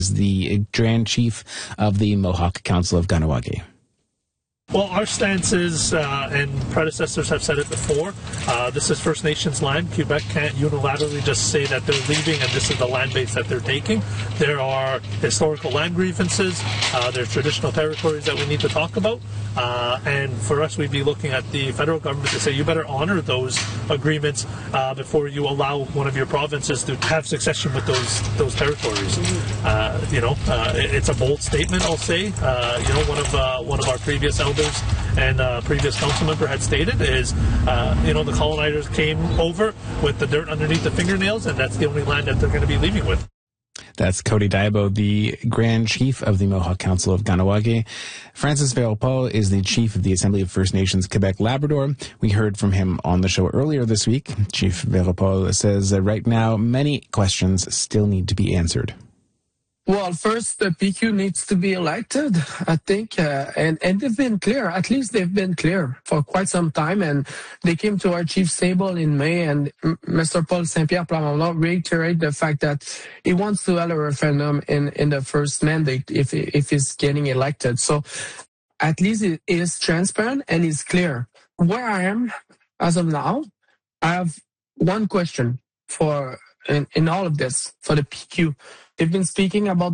is the Grand Chief of the Mohawk Council of Kahnawake. Well, our stance is, and predecessors have said it before, this is First Nations land. Quebec can't unilaterally just say that they're leaving and this is the land base that they're taking. There are historical land grievances. There's traditional territories that we need to talk about. And for us, we'd be looking at the federal government to say, you better honor those agreements before you allow one of your provinces to have succession with those territories. It's a bold statement, I'll say. One of our previous elders and previous council member had stated is, the colonizers came over with the dirt underneath the fingernails, and that's the only land that they're going to be leaving with. That's Cody Diabo, the Grand Chief of the Mohawk Council of Kahnawake. Francis Vérot-Paul is the Chief of the Assembly of First Nations Quebec-Labrador. We heard from him on the show earlier this week. Chief Vérot-Paul says that right now many questions still need to be answered. Well, first, the PQ needs to be elected, I think, and they've been clear. At least they've been clear for quite some time, and they came to our chief's table in May, and Mr. Paul Saint-Pierre Plamondon reiterated the fact that he wants to have a referendum in the first mandate if he's getting elected. So at least it is transparent and it's clear. Where I am as of now, I have one question in all of this for the PQ. They've been speaking about